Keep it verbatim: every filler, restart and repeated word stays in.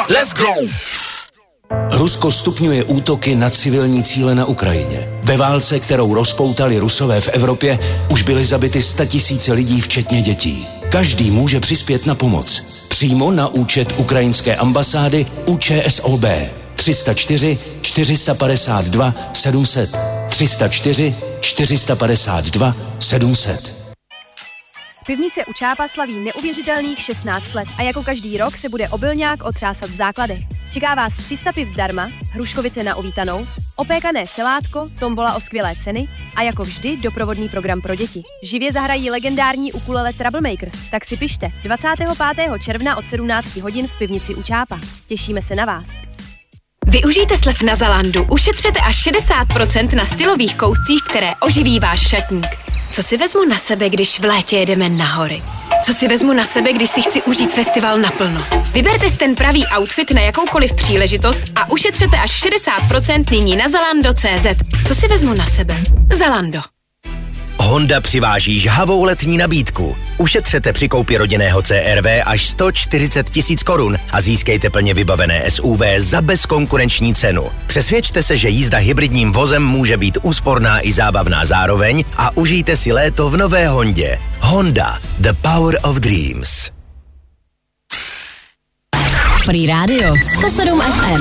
let's go! Rusko stupňuje útoky na civilní cíle na Ukrajině. Ve válce, kterou rozpoutali Rusové v Evropě, už byly zabity statisíce lidí, včetně dětí. Každý může přispět na pomoc. Přímo na účet ukrajinské ambasády U Č S O B tři nula čtyři čtyři padesát dva sedm set tři nula čtyři čtyři padesát dva sedm set. Pivnice u Čápa slaví neuvěřitelných šestnáct let a jako každý rok se bude obilňák otřásat v základech. Čeká vás tři sta piv zdarma, hruškovice na uvítanou, opékané selátko, tombola o skvělé ceny a jako vždy doprovodný program pro děti. Živě zahrají legendární ukulele Troublemakers, tak si pište dvacátého pátého června od sedmnáct hodin v pivnici u Čápa. Těšíme se na vás. Využijte slev na Zalandu, ušetřete až šedesát procent na stylových kouscích, které oživí váš šatník. Co si vezmu na sebe, když v létě jedeme na hory? Co si vezmu na sebe, když si chci užít festival naplno? Vyberte si ten pravý outfit na jakoukoliv příležitost a ušetřete až šedesát procent nyní na zalando tečka cé zet. Co si vezmu na sebe? Zalando. Honda přiváží žhavou letní nabídku. Ušetřete při koupi rodinného C R V až sto čtyřicet tisíc korun a získejte plně vybavené S U V za bezkonkurenční cenu. Přesvědčte se, že jízda hybridním vozem může být úsporná i zábavná zároveň a užijte si léto v nové Hondě. Honda, the power of dreams. Free Radio sto sedm F M.